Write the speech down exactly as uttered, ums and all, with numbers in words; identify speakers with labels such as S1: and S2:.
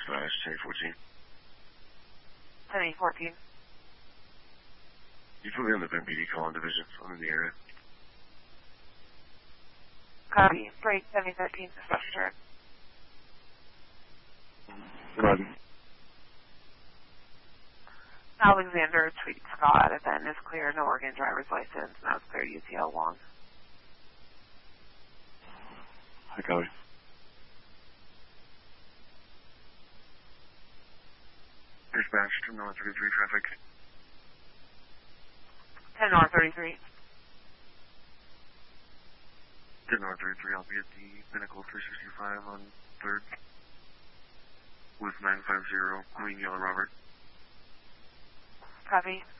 S1: Dispatch, ten fourteen.
S2: ten eight fourteen.
S1: You put me on the Ben P D call-in division. I'm in the area.
S2: Copy. Break seventy thirteen, dispatch return.
S1: Roger.
S2: Alexander Tweet Scott, event is clear, no Oregon driver's license, now it's clear U T L one.
S1: Hi, copy. Dispatch, ten north thirty-three traffic.
S2: ten north thirty-three.
S1: ten north thirty-three, I'll be at the Pinnacle three sixty-five on third with nine five zero, Queen Yellow Robert.
S2: Copy.